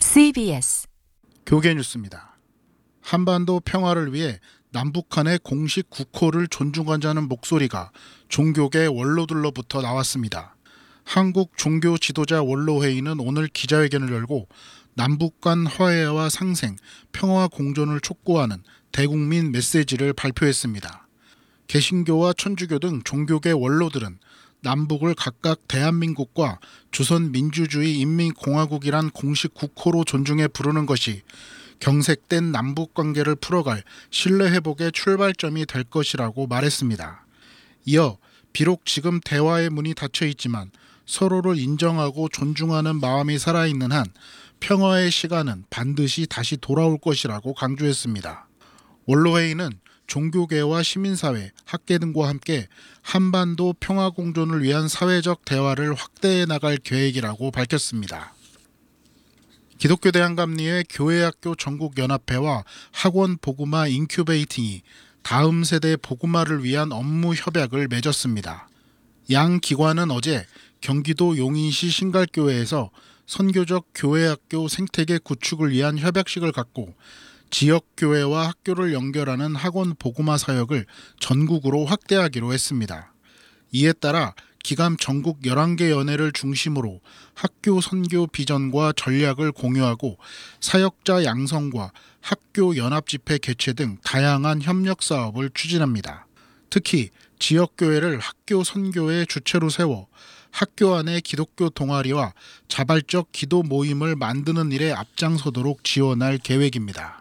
CBS 교계 뉴스입니다. 한반도 평화를 위해 남북한의 공식 국호를 존중하자는 목소리가 종교계 원로들로부터 나왔습니다. 한국 종교 지도자 원로회의는 오늘 기자회견을 열고 남북 간 화해와 상생, 평화 공존을 촉구하는 대국민 메시지를 발표했습니다. 개신교와 천주교 등 종교계 원로들은 남북을 각각 대한민국과 조선민주주의인민공화국이란 공식 국호로 존중해 부르는 것이 경색된 남북관계를 풀어갈 신뢰회복의 출발점이 될 것이라고 말했습니다. 이어 비록 지금 대화의 문이 닫혀 있지만 서로를 인정하고 존중하는 마음이 살아있는 한 평화의 시간은 반드시 다시 돌아올 것이라고 강조했습니다. 원로회의는 종교계와 시민사회, 학계 등과 함께 한반도 평화공존을 위한 사회적 대화를 확대해 나갈 계획이라고 밝혔습니다. 기독교 대한감리회 교회학교 전국연합회와 학원 복음화 인큐베이팅이 다음 세대 복음화를 위한 업무 협약을 맺었습니다. 양 기관은 어제 경기도 용인시 신갈교회에서 선교적 교회학교 생태계 구축을 위한 협약식을 갖고 지역교회와 학교를 연결하는 학원 복음화 사역을 전국으로 확대하기로 했습니다. 이에 따라 기감 전국 11개 연회를 중심으로 학교 선교 비전과 전략을 공유하고 사역자 양성과 학교 연합집회 개최 등 다양한 협력 사업을 추진합니다. 특히 지역교회를 학교 선교의 주체로 세워 학교 안에 기독교 동아리와 자발적 기도 모임을 만드는 일에 앞장서도록 지원할 계획입니다.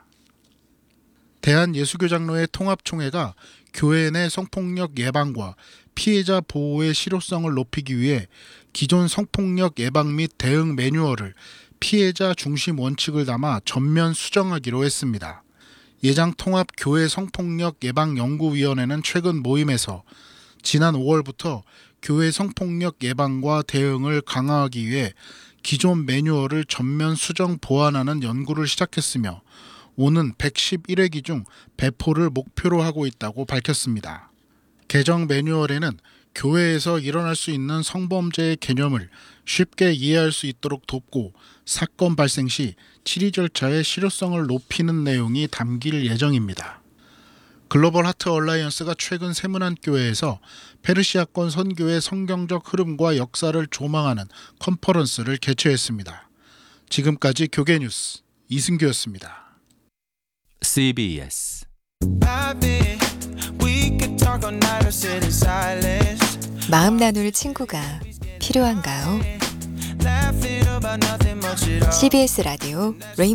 대한예수교장로회 통합총회가 교회 내 성폭력 예방과 피해자 보호의 실효성을 높이기 위해 기존 성폭력 예방 및 대응 매뉴얼을 피해자 중심 원칙을 담아 전면 수정하기로 했습니다. 예장통합교회 성폭력 예방연구위원회는 최근 모임에서 지난 5월부터 교회 성폭력 예방과 대응을 강화하기 위해 기존 매뉴얼을 전면 수정 보완하는 연구를 시작했으며 오는 111회기 중 배포를 목표로 하고 있다고 밝혔습니다. 개정 매뉴얼에는 교회에서 일어날 수 있는 성범죄의 개념을 쉽게 이해할 수 있도록 돕고 사건 발생 시 치리 절차의 실효성을 높이는 내용이 담길 예정입니다. 글로벌 하트 얼라이언스가 최근 세문안교회에서 페르시아권 선교의 성경적 흐름과 역사를 조망하는 컨퍼런스를 개최했습니다. 지금까지 교계 뉴스 이승규였습니다. CBS 마음 나눌 친구가 필요한가요? CBS 라디오 레인